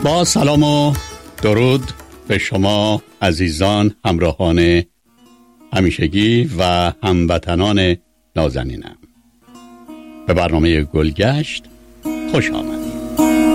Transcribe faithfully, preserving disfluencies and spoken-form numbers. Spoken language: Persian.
با سلام و درود به شما عزیزان، همراهان همیشگی و هموطنان نازنینم. به برنامه گلگشت خوش آمد.